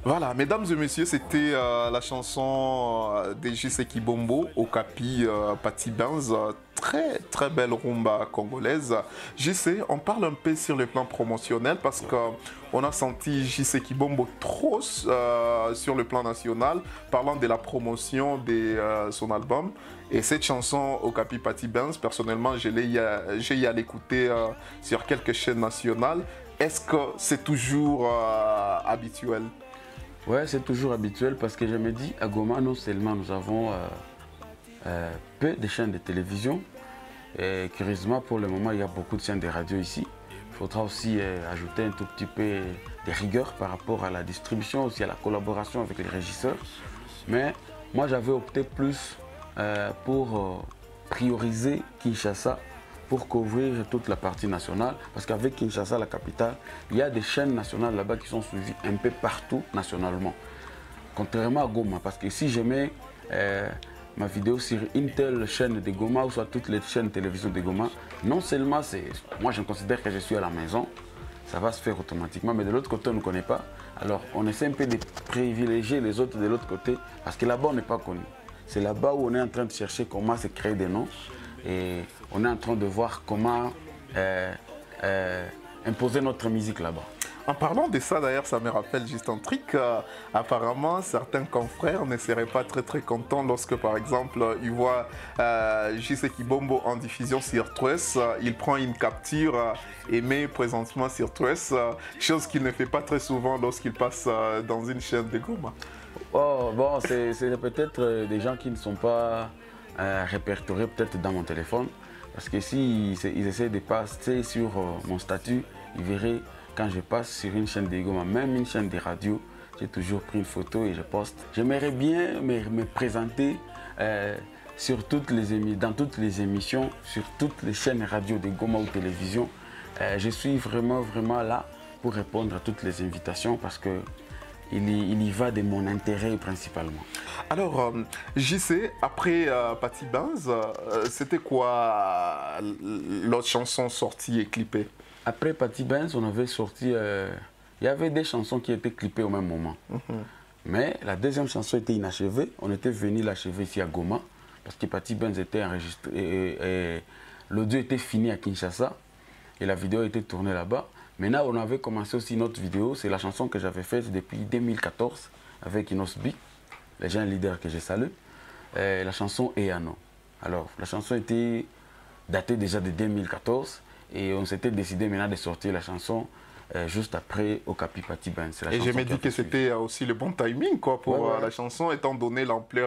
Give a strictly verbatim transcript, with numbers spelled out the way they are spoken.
Voilà, mesdames et messieurs, c'était euh, la chanson euh, de J C Kibombo, Okapi euh, Pati Benz, euh, très très belle rumba congolaise. J C, on parle un peu sur le plan promotionnel parce qu'on a senti J C Kibombo trop euh, sur le plan national, parlant de la promotion de euh, son album. Et cette chanson, Okapi Pati Benz, personnellement, j'ai y à l'écouter euh, sur quelques chaînes nationales. Est-ce que c'est toujours euh, habituel? Ouais, c'est toujours habituel parce que je me dis, à Goma, non seulement nous avons euh, euh, peu de chaînes de télévision, et curieusement, pour le moment, il y a beaucoup de chaînes de radio ici. Il faudra aussi euh, ajouter un tout petit peu de rigueur par rapport à la distribution, aussi à la collaboration avec les régisseurs. Mais moi, j'avais opté plus euh, pour euh, prioriser Kinshasa, pour couvrir toute la partie nationale, parce qu'avec Kinshasa, la capitale, il y a des chaînes nationales là-bas qui sont suivies un peu partout nationalement. Contrairement à Goma, parce que si je mets euh, ma vidéo sur une telle chaîne de Goma, ou soit toutes les chaînes de télévision de Goma, non seulement c'est, moi je considère que je suis à la maison, ça va se faire automatiquement, mais de l'autre côté on ne connaît pas, alors on essaie un peu de privilégier les autres de l'autre côté, parce que là-bas on n'est pas connu. C'est là-bas où on est en train de chercher comment se créer des noms. Et on est en train de voir comment euh, euh, imposer notre musique là-bas. En parlant de ça, d'ailleurs, ça me rappelle juste un truc. Euh, apparemment, certains confrères ne seraient pas très très contents lorsque, par exemple, ils voient euh, J C Kibombo en diffusion sur Twess. Euh, il prend une capture euh, et met présentement sur Twess, euh, chose qu'il ne fait pas très souvent lorsqu'il passe euh, dans une chaîne de Goma. Oh, bon, c'est peut-être des gens qui ne sont pas Euh, répertorié peut-être dans mon téléphone, parce que s'ils si ils essaient de passer sur euh, mon statut, ils verraient quand je passe sur une chaîne de Goma, même une chaîne de radio, j'ai toujours pris une photo et je poste. J'aimerais bien me, me présenter euh, sur toutes les émi dans toutes les émissions, sur toutes les chaînes radio de Goma ou télévision. Euh, je suis vraiment vraiment là pour répondre à toutes les invitations parce que Il y, il y va de mon intérêt principalement. Alors, euh, J C, après euh, Pati Benz, euh, c'était quoi euh, l'autre chanson sortie et clippée? Après Pati Benz, on avait sorti... Euh, il y avait des chansons qui étaient clippées au même moment. Mm-hmm. Mais la deuxième chanson était inachevée. On était venu l'achever ici à Goma, parce que Pati Benz était enregistré. Et, et, et l'audio était fini à Kinshasa, et la vidéo était tournée là-bas. Maintenant, on avait commencé aussi notre vidéo, c'est la chanson que j'avais faite depuis deux mille quatorze avec Inosbi, les jeunes leaders que je salue. Et la chanson Eyano. Alors, la chanson était datée déjà de deux mille quatorze et on s'était décidé maintenant de sortir la chanson euh, juste après Okapi Pati Benz. Et je me dis que c'était aussi le bon timing quoi, pour ouais, ouais. la chanson, étant donné l'ampleur